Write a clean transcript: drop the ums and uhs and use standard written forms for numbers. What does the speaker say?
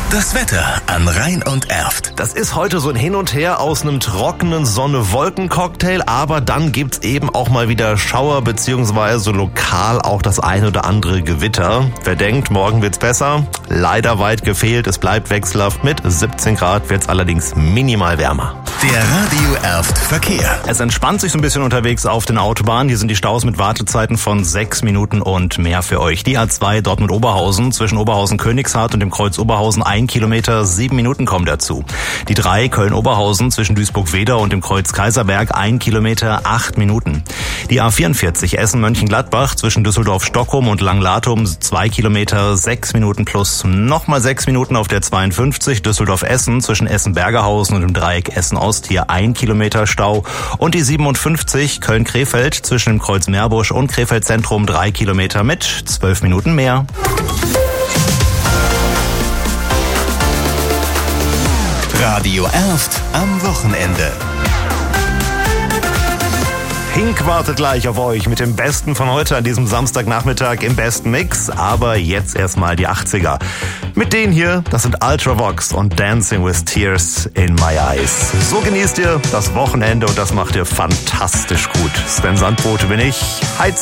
Das Wetter an Rhein und Erft. Das ist heute so ein Hin und Her aus einem trockenen Sonne-Wolken-Cocktail, aber dann gibt's eben auch mal wieder Schauer beziehungsweise lokal auch das ein oder andere Gewitter. Wer denkt, morgen wird's besser? Leider weit gefehlt, es bleibt wechselhaft. Mit 17 Grad wird's allerdings minimal wärmer. Der Radio Erft Verkehr. Es entspannt sich so ein bisschen unterwegs auf den Autobahnen. Hier sind die Staus mit Wartezeiten von 6 Minuten und mehr für euch. Die A2 Dortmund-Oberhausen zwischen Oberhausen-Königshardt und dem Kreuz Oberhausen 1 Kilometer, 7 Minuten kommen dazu. Die 3 Köln-Oberhausen zwischen Duisburg-Wedau und dem Kreuz Kaiserberg 1 Kilometer, 8 Minuten. Die A44 Essen-Mönchengladbach zwischen Düsseldorf-Stockholm und Langlatum 2 Kilometer, 6 Minuten plus nochmal 6 Minuten auf der 52 Düsseldorf-Essen zwischen Essen-Bergerhausen und dem Dreieck Essen-Ost hier 1 Kilometer Stau. Und die 57 Köln-Krefeld zwischen dem Kreuz Meerbusch und Krefeld Zentrum 3 Kilometer mit 12 Minuten mehr. Radio Erft am Wochenende. Pink wartet gleich auf euch mit dem Besten von heute an diesem Samstagnachmittag im besten Mix. Aber jetzt erstmal die 80er. Mit denen hier, das sind Ultravox und Dancing with Tears in My Eyes. So genießt ihr das Wochenende und das macht ihr fantastisch gut. Sven Sandbote bin ich.